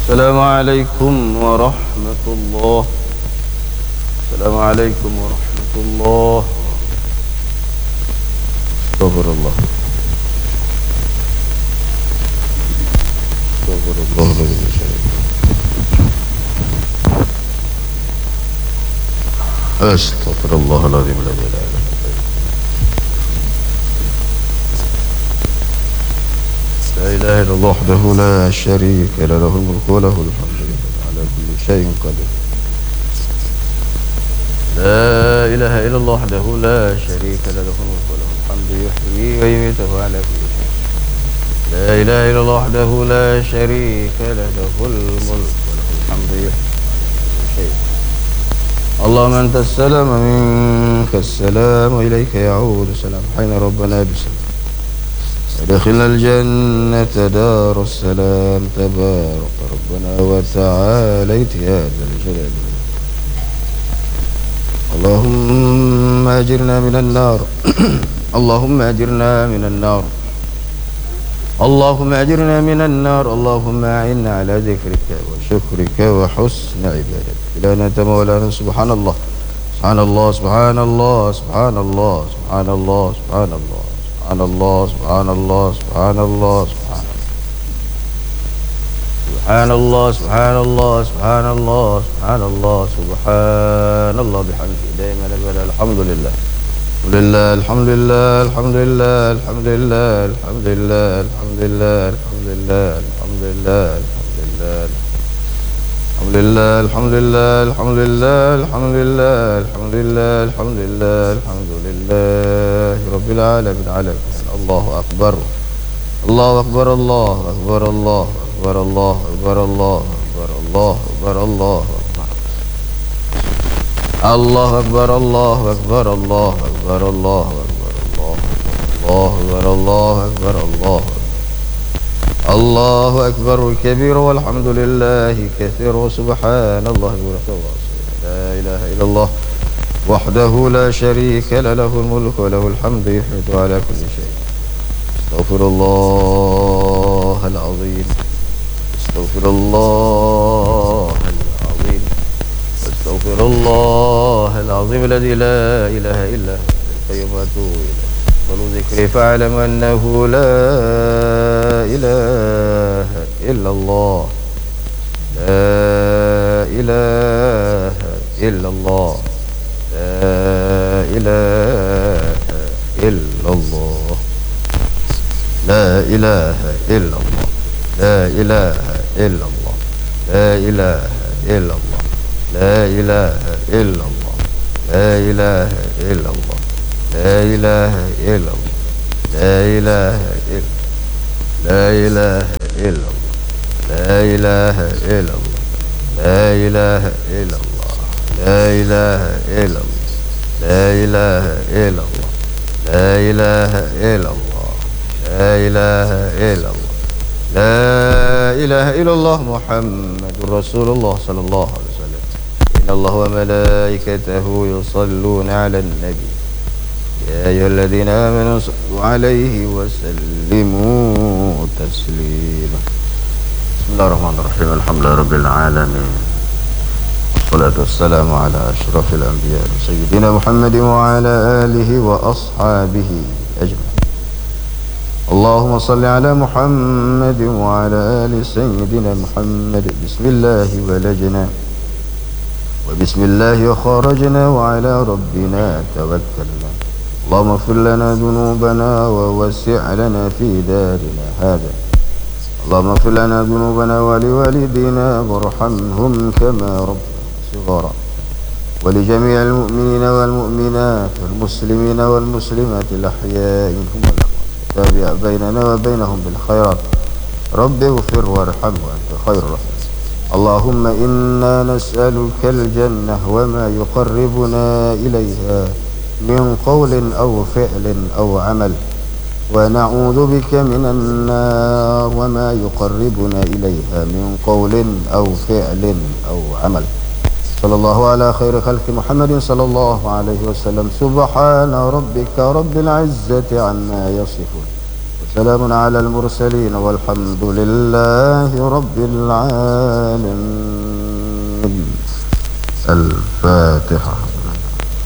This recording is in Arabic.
السلام عليكم ورحمة الله. السلام عليكم ورحمة الله. استغفر الله. استغفر الله الذي لا شريك له. استغفر الله العظيم الذي لا اله الا هو. لا اله الا الله وحده لا شريك له، له الملك وله الحمد على كل شيء قدير. لا إله إلا الله وحده لا شريك له، له الملك وله الحمد يحيي ويميت على كل شيء. لا إله إلا الله وحده لا شريك له، له الملك وله الحمد يحيي على كل شيء. اللهم أنت السلام منك السلام وإليك يعود السلام. حين ربنا بسلام ادخلنا الجنة دار السلام. تبارك ربنا وتعاليت يا ذا الجلال. اللهم أجرنا من النار. اللهم أجرنا من النار. اللهم أجرنا من النار. اللهم أعنا على ذكرك وشكرك وحسن عبادتك. إلهنا مولانا سبحان الله سبحان الله سبحان الله سبحان الله سبحان الله سبحان الله سبحان الله سبحان الله سبحان الله سبحان الله سبحان الله سبحان الله سبحان الله سبحان الله بحمده دائما أبدا. الحمد لله الحمد لله الحمد لله الحمد لله الحمد لله الحمد لله الحمد لله الحمد لله الحمد لله الحمد لله الحمد لله الحمد لله الحمد لله الحمد لله الحمد لله رب العالمين على الله أكبر الله أكبر الله أكبر الله أكبر الله أكبر الله أكبر الله أكبر الله الله أكبر الله أكبر الله أكبر الله أكبر الله أكبر الله الله أكبر الكبير والحمد لله كثير وسبحان الله لا إله إلا الله وحده لا شريك له، له الملك وله الحمد يحمد على كل شيء. استغفر الله العظيم. استغفر الله العظيم. استغفر الله العظيم الذي لا إله إلا هو القيوم وأتوب إليه. أفضل ذكري فاعلم أنه لا إله إلا الله. لا إله إلا الله. لا إله إلا الله. لا إله إلا الله. لا إله إلا الله. لا إله إلا الله. لا إله إلا الله. لا إله إلا الله. لا إله إلا الله. لا إله إلا لا إله إلا الله. لا إله إلا الله. لا إله إلا الله. لا إله إلا الله. لا إله إلا الله. لا إله إلا الله. لا إله إلا الله. لا إله إلا الله محمد رسول الله صلى الله عليه وسلم. إن الله وملائكته يصلون على النبي يا أيها الذين آمنوا صلوا عليه وسلموا تسليما. بسم الله الرحمن الرحيم. الحمد لله رب العالمين والصلاة والسلام على أشرف الأنبياء سيدنا محمد وعلى آله وأصحابه أجمعين. اللهم صل على محمد وعلى آل سيدنا محمد. بسم الله ولجنا وبسم الله خرجنا وعلى ربنا توكلنا. اللهم اغفر لنا ذنوبنا ووسع لنا في دارنا هذا. اللهم اغفر لنا ذنوبنا ولوالدينا وارحمهم كما ربنا صغارا، ولجميع المؤمنين والمؤمنات والمسلمين والمسلمات الأحياء منهم والأموات. تابع بيننا وبينهم بالخيرات. رب اغفر وارحم وأنت خير الراحمين. اللهم إنا نسألك الجنة وما يقربنا إليها من قول أو فعل أو عمل، ونعوذ بك من النار وما يقربنا إليها من قول أو فعل أو عمل. صلى الله على خير خلق محمد صلى الله عليه وسلم. سبحان ربك رب العزة عما يصفون سلام على المرسلين والحمد لله رب العالمين. الفاتحة.